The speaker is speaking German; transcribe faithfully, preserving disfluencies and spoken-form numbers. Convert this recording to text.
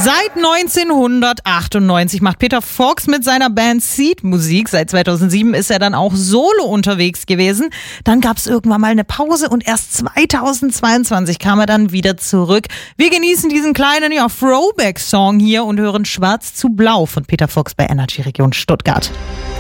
Seit neunzehnhundertachtundneunzig macht Peter Fox mit seiner Band Seed Musik. Seit zweitausendsieben ist er dann auch solo unterwegs gewesen. Dann gab es irgendwann mal eine Pause und erst zweitausendzweiundzwanzig kam er dann wieder zurück. Wir genießen diesen kleinen ja, Throwback-Song hier und hören Schwarz zu Blau von Peter Fox bei Energy Region Stuttgart.